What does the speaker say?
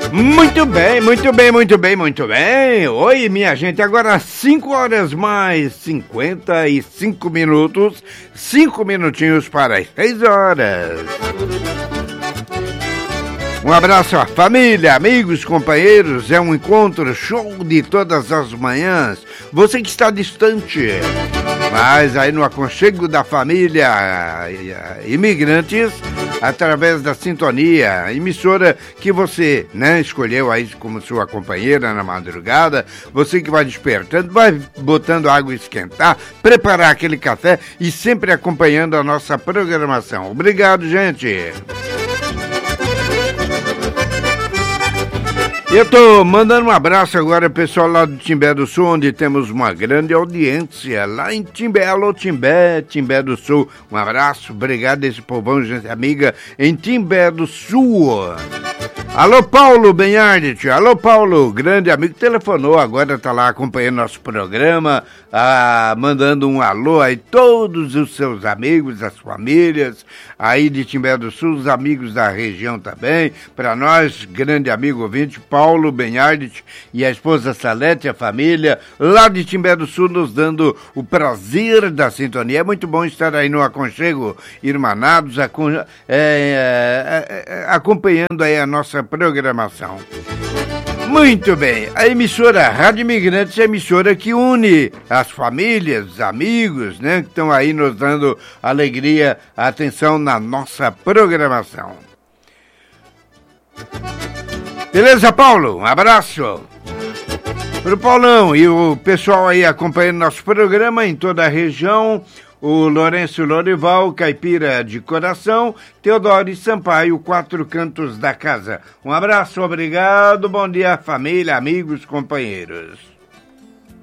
Muito bem, muito bem, muito bem, muito bem. Oi, minha gente, agora 5 horas mais 55 minutos, 5 minutinhos para as 6 horas. Um abraço à família, amigos, companheiros, é um encontro show de todas as manhãs. Você que está distante, mas aí no aconchego da família Imigrantes, através da sintonia, emissora que você, escolheu aí como sua companheira na madrugada, você que vai despertando, vai botando água esquentar, preparar aquele café e sempre acompanhando a nossa programação. Obrigado, gente! Eu tô mandando um abraço agora, pessoal, lá do Timbé do Sul, onde temos uma grande audiência, lá em Timbé. Alô, Timbé, Timbé do Sul. Um abraço, obrigado a esse povão, gente amiga, em Timbé do Sul. Alô, Paulo Benhardt. Alô, Paulo, grande amigo, telefonou agora, tá lá acompanhando nosso programa, mandando um alô aí, todos os seus amigos, as famílias aí de Timbé do Sul, os amigos da região também, para nós, grande amigo ouvinte, Paulo Benhardt e a esposa Salete, a família, lá de Timbé do Sul, nos dando o prazer da sintonia. É muito bom estar aí no aconchego, irmanados, acompanhando aí a nossa programação. Muito bem, a emissora Rádio Imigrantes é a emissora que une as famílias, os amigos, que estão aí nos dando alegria, atenção na nossa programação. Beleza, Paulo? Um abraço pro Paulão e o pessoal aí acompanhando nosso programa em toda a região. O Lourenço Lorival, caipira de coração, Teodoro Sampaio, 4 cantos da casa. Um abraço, obrigado, bom dia, família, amigos, companheiros.